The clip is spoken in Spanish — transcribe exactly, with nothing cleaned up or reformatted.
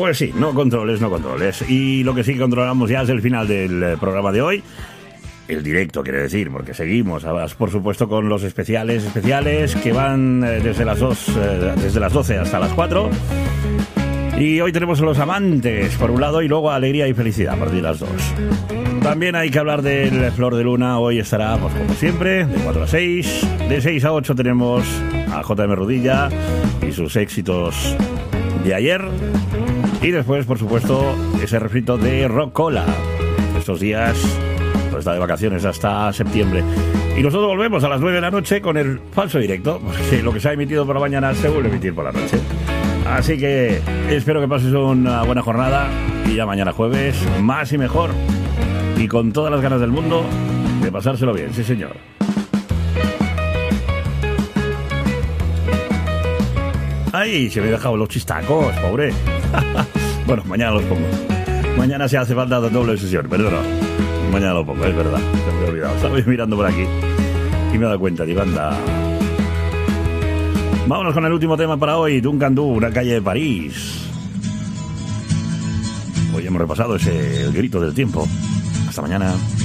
Pues sí, no controles, no controles. Y lo que sí controlamos ya es el final del programa de hoy. El directo, quiere decir, porque seguimos, por supuesto, con los especiales especiales que van desde las dos, desde las doce hasta las cuatro. Y hoy tenemos a los amantes, por un lado, y luego alegría y felicidad a partir de las dos. También hay que hablar del Flor de Luna. Hoy estará, pues, como siempre, de cuatro a seis. De seis a ocho tenemos a J M Rodilla y sus éxitos de ayer. Y después, por supuesto, ese refrito de Rocola. Estos días pues está de vacaciones hasta septiembre. Y nosotros volvemos a las nueve de la noche con el falso directo, porque lo que se ha emitido por la mañana se vuelve a emitir por la noche. Así que espero que pases una buena jornada y ya mañana jueves, más y mejor. Y con todas las ganas del mundo de pasárselo bien, sí señor. ¡Ay! Se me he dejado los chistacos, pobre. Bueno, mañana los pongo. Mañana se hace falta doble sesión, perdona. Mañana lo pongo, es verdad. Se me he olvidado. Estaba mirando por aquí y me he dado cuenta, digo, anda. Vámonos con el último tema para hoy. Duncan Du, una calle de París. Hoy hemos repasado ese el grito del tiempo. Hasta mañana.